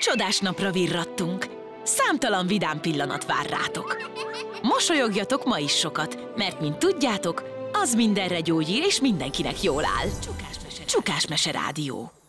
Csodás napra virrattunk. Számtalan vidám pillanat vár rátok. Mosolyogjatok ma is sokat, mert mint tudjátok, az mindenre gyógyír és mindenkinek jól áll. Csukás Mese Rádió.